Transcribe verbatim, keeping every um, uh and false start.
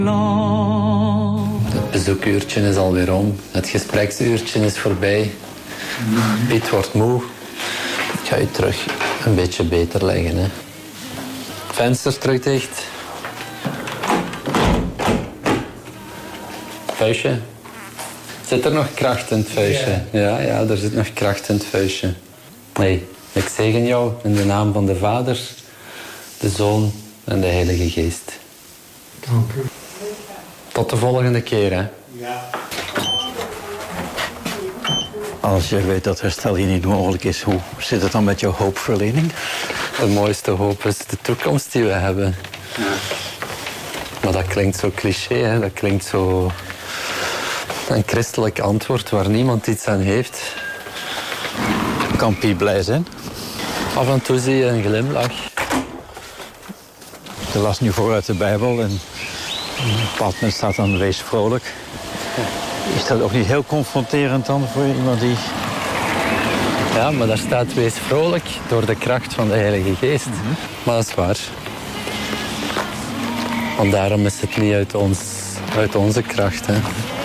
Het bezoekuurtje is alweer om. Het gespreksuurtje is voorbij. Piet wordt moe. Ik ga je terug een beetje beter leggen. Hè. Venster terug dicht. Vuistje. Zit er nog kracht in het vuistje? Ja, ja, er zit nog kracht in het vuistje. Nee, ik zegen jou in de naam van de Vader, de Zoon en de Heilige Geest. Dank u. Tot de volgende keer, hè. Ja. Als je weet dat herstel hier niet mogelijk is, hoe zit het dan met jouw hoopverlening? De mooiste hoop is de toekomst die we hebben. Ja. Maar dat klinkt zo cliché, hè. Dat klinkt zo... een christelijk antwoord waar niemand iets aan heeft. Kan Piet blij zijn? Af en toe zie je een glimlach. Je las nu vooruit de Bijbel en op een bepaald moment staat dan wees vrolijk. Is dat ook niet heel confronterend dan voor iemand die... Ja, maar daar staat wees vrolijk door de kracht van de Heilige Geest. Mm-hmm. Maar dat is waar. Want daarom is het niet uit, ons, uit onze kracht, hè.